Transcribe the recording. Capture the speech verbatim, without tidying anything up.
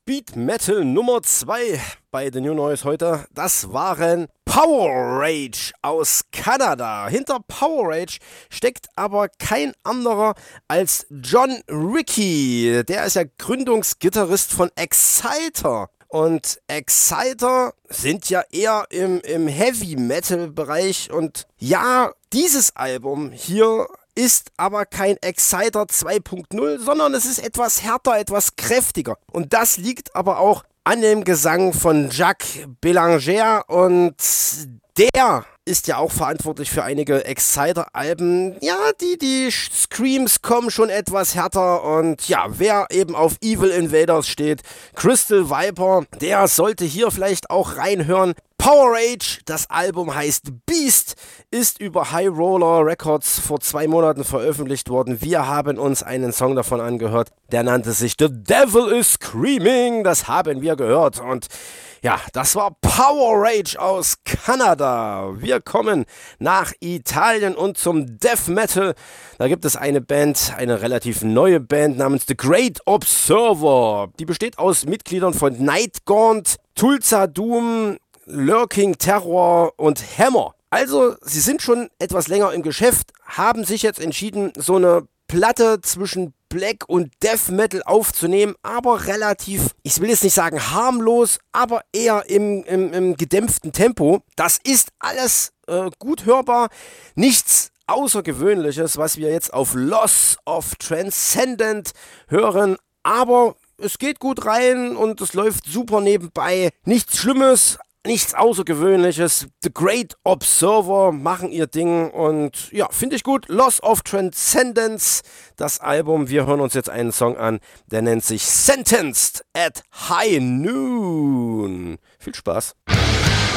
Speed Metal Nummer zwei bei The New Noise heute. Das waren Power Rage aus Kanada. Hinter Power Rage steckt aber kein anderer als John Ricky. Der ist ja Gründungsgitarrist von Exciter. Und Exciter sind ja eher im, im Heavy-Metal-Bereich. Und ja, dieses Album hier ist aber kein Exciter zwei Punkt null, sondern es ist etwas härter, etwas kräftiger. Und das liegt aber auch an dem Gesang von Jacques Bélanger. Und der ist ja auch verantwortlich für einige Exciter-Alben. Ja, die, die Screams kommen schon etwas härter. Und ja, wer eben auf Evil Invaders steht, Crystal Viper, der sollte hier vielleicht auch reinhören. Power Rage, das Album heißt Beast, ist über High Roller Records vor zwei Monaten veröffentlicht worden. Wir haben uns einen Song davon angehört, der nannte sich The Devil is Screaming. Das haben wir gehört und ja, das war Power Rage aus Kanada. Wir kommen nach Italien und zum Death Metal. Da gibt es eine Band, eine relativ neue Band namens The Great Observer. Die besteht aus Mitgliedern von Nightgaunt, Tulsa Doom, Lurking Terror und Hammer. Also, sie sind schon etwas länger im Geschäft, haben sich jetzt entschieden, so eine Platte zwischen Black und Death Metal aufzunehmen, aber relativ, ich will jetzt nicht sagen harmlos, aber eher im, im, im gedämpften Tempo. Das ist alles äh, gut hörbar, nichts Außergewöhnliches, was wir jetzt auf Loss of Transcendent hören, aber es geht gut rein und es läuft super nebenbei. Nichts Schlimmes, nichts Außergewöhnliches. The Great Observer machen ihr Ding und ja, finde ich gut. Loss of Transcendence, das Album. Wir hören uns jetzt einen Song an, der nennt sich Sentenced at High Noon. Viel Spaß.